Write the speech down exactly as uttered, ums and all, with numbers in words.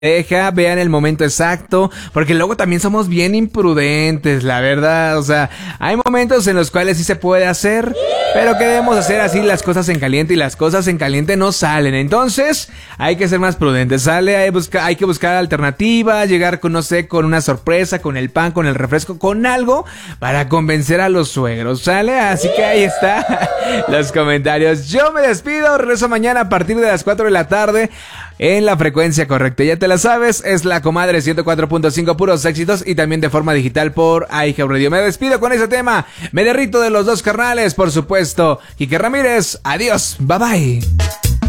Deja, vean el momento exacto, porque luego también somos bien imprudentes, la verdad. O sea, hay momentos en los cuales sí se puede hacer, pero queremos hacer así las cosas en caliente y las cosas en caliente no salen. Entonces, hay que ser más prudentes. Sale, hay, busca, hay que buscar alternativas, llegar con, no sé, con una sorpresa, con el pan, con el refresco, con algo para convencer a los suegros. ¿Sale? Así que ahí está los comentarios. Yo me despido, regreso mañana a partir de las cuatro de la tarde en la frecuencia correcta. Ya te la sabes, es La Comadre ciento cuatro punto cinco, puros éxitos, y también de forma digital por iHeartRadio. Me despido con ese tema, me derrito de los dos carnales, por supuesto. Quique Ramírez, adiós, bye bye.